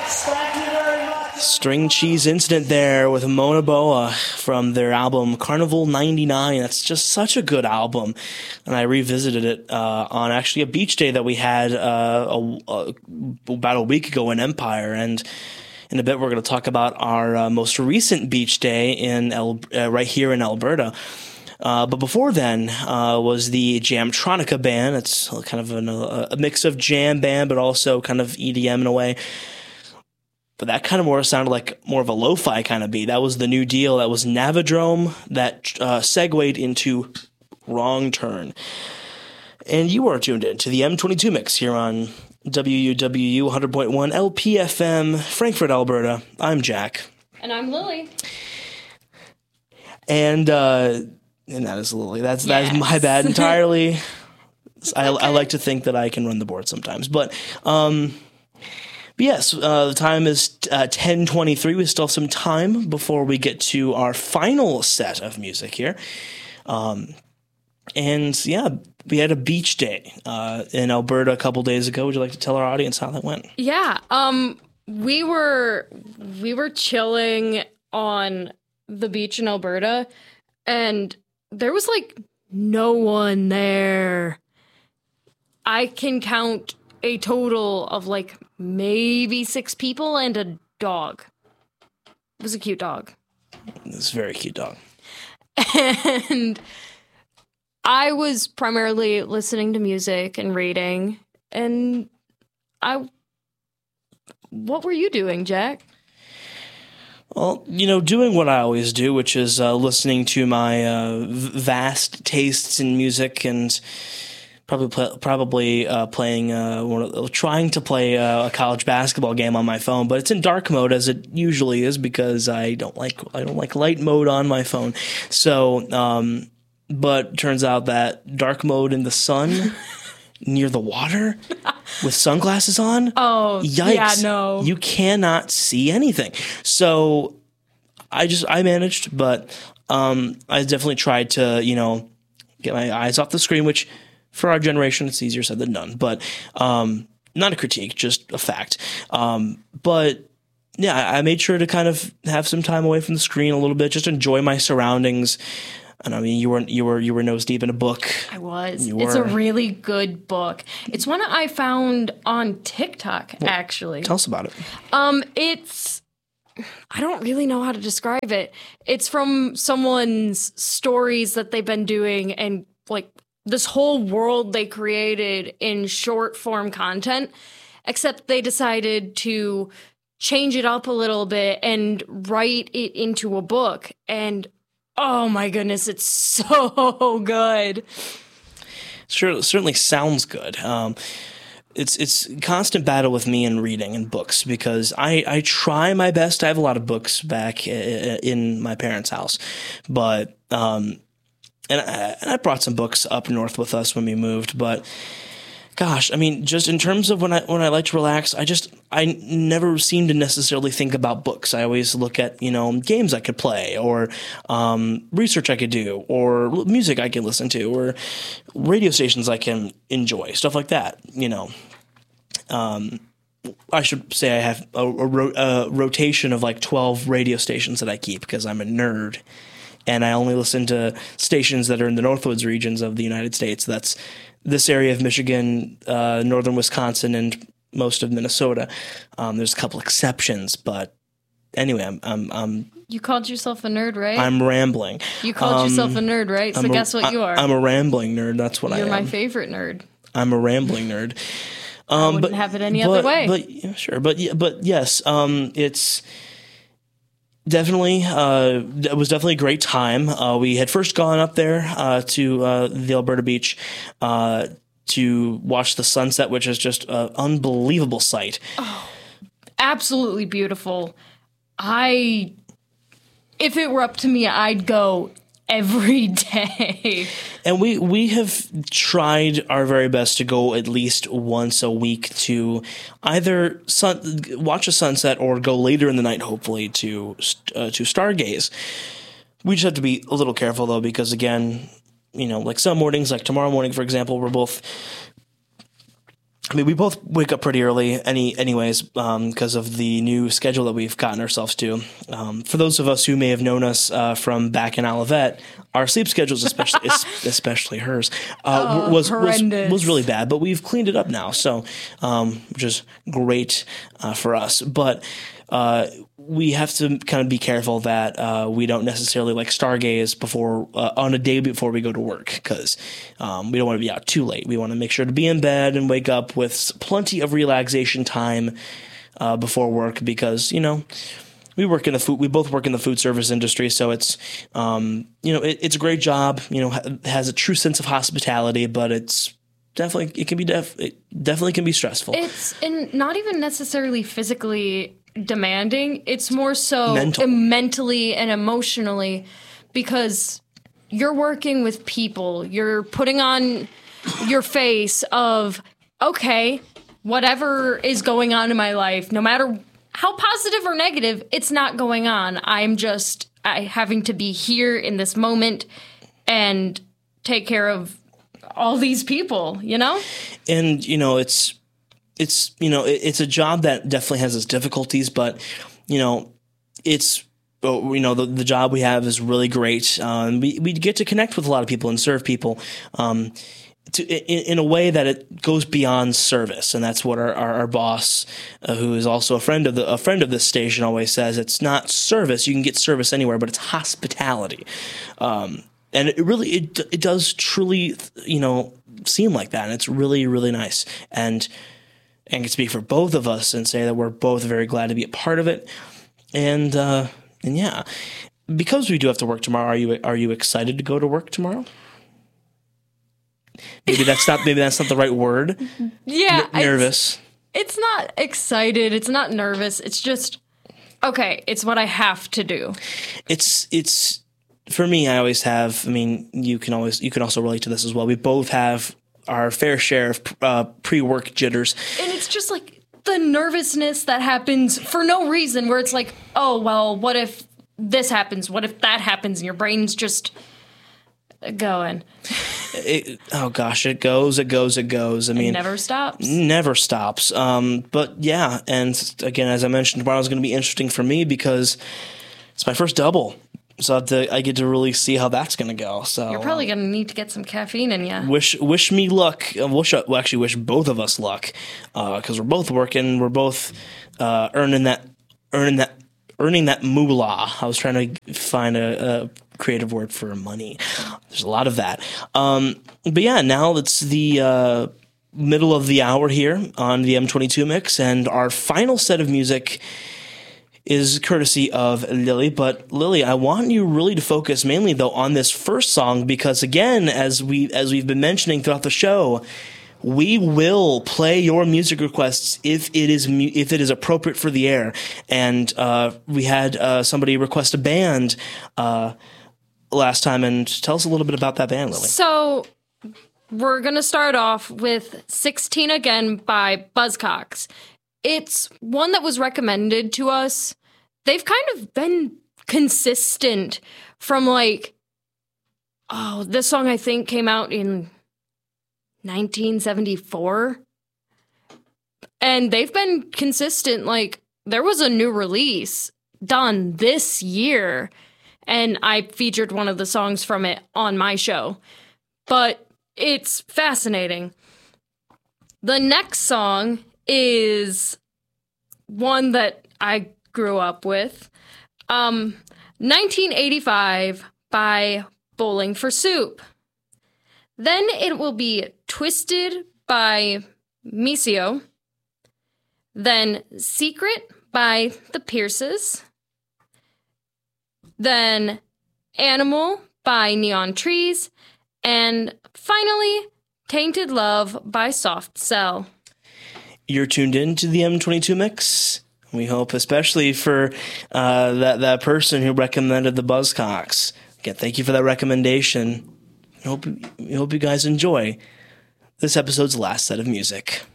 String Cheese Incident there with Mona Boa from their album Carnival 99. That's just such a good album. And I revisited it on actually a beach day that we had about a week ago in Empire. And in a bit, we're going to talk about our most recent beach day right here in Alberta. But before then was the Jamtronica band. It's kind of a mix of jam band, but also kind of EDM in a way. But that kind of more sounded like more of a lo-fi kind of beat. That was the new deal. That was Navidrome that segued into Wrong Turn. And you are tuned in to the M22 Mix here on WUWU 100.1 LPFM, Frankfurt, Alberta. I'm Jack. And I'm Lily. And that is Lily. That is my bad entirely. Okay. I like to think that I can run the board sometimes. But yes, the time is 10:23. We still have some time before we get to our final set of music here. And yeah, we had a beach day in Alberta a couple days ago. Would you like to tell our audience how that went? Yeah, we were chilling on the beach in Alberta, and there was like no one there. I can count a total of like maybe 6 people and a dog. It was a cute dog. It's a very cute dog. And I was primarily listening to music and reading. And what were you doing, Jack? Well, doing what I always do, which is listening to my vast tastes in music and probably playing trying to play a college basketball game on my phone, but it's in dark mode as it usually is because I don't like light mode on my phone. So, but turns out that dark mode in the sun near the water with sunglasses on. Oh, yikes! Yeah, no, you cannot see anything. So I managed, but I definitely tried to get my eyes off the screen, which for our generation it's easier said than done. But not a critique, just a fact. But yeah, I made sure to kind of have some time away from the screen a little bit, just enjoy my surroundings. And I mean, you were nose deep in a book. I was. It's a really good book. It's one I found on TikTok, actually. Tell us about it. I don't really know how to describe it. It's from someone's stories that they've been doing and like this whole world they created in short form content, except they decided to change it up a little bit and write it into a book. And oh my goodness, it's so good. Sure, certainly sounds good. It's a constant battle with me in reading and books because I try my best. I have a lot of books back in my parents' house, but and I brought some books up north with us when we moved. But gosh, I mean, just in terms of when I like to relax, I never seem to necessarily think about books. I always look at, games I could play or research I could do or music I can listen to or radio stations I can enjoy, stuff like that, I should say I have a rotation of like 12 radio stations that I keep because I'm a nerd. And I only listen to stations that are in the Northwoods regions of the United States. That's this area of Michigan, northern Wisconsin, and most of Minnesota. There's a couple exceptions, but anyway, I'm. You called yourself a nerd, right? I'm rambling. You called yourself a nerd, right? So guess what you are? I'm a rambling nerd. That's what I am. You're my favorite nerd. I'm a rambling nerd. I wouldn't have it any other way. But yeah, sure. But yes, it's. Definitely, it was definitely a great time. We had first gone up there to the Alberta beach to watch the sunset, which is just an unbelievable sight. Oh, absolutely beautiful. If it were up to me, I'd go every day. And we have tried our very best to go at least once a week to either watch a sunset or go later in the night, hopefully, to stargaze. We just have to be a little careful, though, because, again, like some mornings, like tomorrow morning, for example, we're both I mean, we both wake up pretty early anyways, because of the new schedule that we've gotten ourselves to. For those of us who may have known us from back in Olivet, our sleep schedules, especially hers, was really bad. But we've cleaned it up now, so which is great for us. But we have to kind of be careful that we don't necessarily like stargaze before on a day before we go to work, because we don't want to be out too late. We want to make sure to be in bed and wake up with plenty of relaxation time before work, because we both work in the food service industry, so it's it's a great job. It has a true sense of hospitality, but it definitely can be stressful. It's not even necessarily physically demanding. It's more so mentally and emotionally, because you're working with people. You're putting on your face of, okay, whatever is going on in my life, no matter how positive or negative, it's not going on. I'm just having to be here in this moment and take care of all these people, And, it's a job that definitely has its difficulties, but, it's, the job we have is really great. We get to connect with a lot of people and serve people, in a way that it goes beyond service. And that's what our boss, who is also a friend of this station, always says. It's not service. You can get service anywhere, but it's hospitality. And it does truly, seem like that. And it's really, really nice. And I can speak for both of us and say that we're both very glad to be a part of it. And yeah, because we do have to work tomorrow, are you excited to go to work tomorrow? Maybe that's not the right word. Yeah. Nervous. It's not excited. It's not nervous. It's just, okay, it's what I have to do. It's for me, I always have, you can also relate to this as well. We both have our fair share of pre-work jitters. And it's just like the nervousness that happens for no reason, where it's like, oh, well, what if this happens? What if that happens? And your brain's just going. It goes. It never stops. Never stops. But yeah, and again, as I mentioned, tomorrow's going to be interesting for me because it's my first double. So I get to really see how that's going to go. So you're probably going to need to get some caffeine in you. Wish me luck. Wish both of us luck, because we're both working. We're both earning that moolah. I was trying to find a creative word for money. There's a lot of that. But yeah, now it's the middle of the hour here on the M22 Mix, and our final set of music is courtesy of Lily. But Lily, I want you really to focus mainly though on this first song, because again, as we've been mentioning throughout the show, we will play your music requests if it is appropriate for the air. And we had somebody request a band last time, and tell us a little bit about that band, Lily. So we're gonna start off with 16 Again by Buzzcocks. It's one that was recommended to us. They've kind of been consistent from this song I think came out in 1974. And they've been consistent. There was a new release done this year, and I featured one of the songs from it on my show. But it's fascinating. The next song is one that I grew up with. 1985 by Bowling for Soup. Then it will be Twisted by Misio. Then Secret by The Pierces. Then Animal by Neon Trees. And finally, Tainted Love by Soft Cell. You're tuned in to the M22 Mix. We hope, especially for that person who recommended the Buzzcocks. Again, thank you for that recommendation. We hope you guys enjoy this episode's last set of music.